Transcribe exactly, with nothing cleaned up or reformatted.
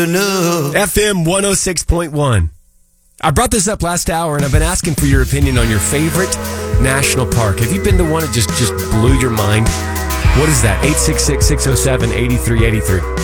F M one oh six point one. I brought this up last hour, and I've been asking for your opinion on your favorite national park. Have you been to one that just, just blew your mind? What is that? eight six six, six oh seven, eight three eight three.